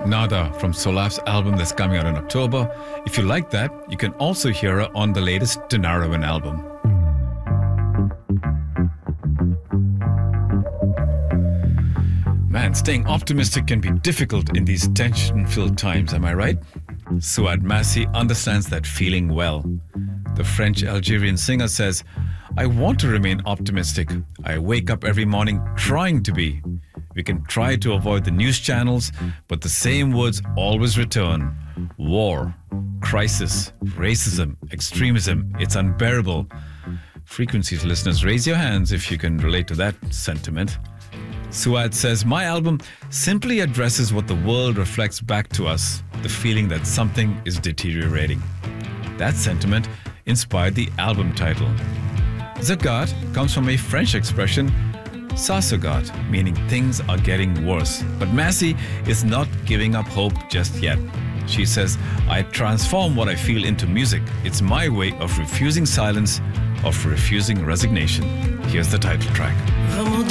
Nada from Solaf's album that's coming out in October. If you like that, you can also hear her on the latest Denarawan album. Man, staying optimistic can be difficult in these tension-filled times, am I right? Suad Massi understands that feeling well. The French-Algerian singer says, "I want to remain optimistic. I wake up every morning trying to be. We can try to avoid the news channels, but the same words always return. War, crisis, racism, extremism. It's unbearable." Frequencies listeners, raise your hands if you can relate to that sentiment. Suad says, "My album simply addresses what the world reflects back to us, the feeling that something is deteriorating." That sentiment inspired the album title. Zagat comes from a French expression, ça se gâte, meaning things are getting worse. But Massi is not giving up hope just yet. She says, "I transform what I feel into music. It's my way of refusing silence, of refusing resignation." Here's the title track.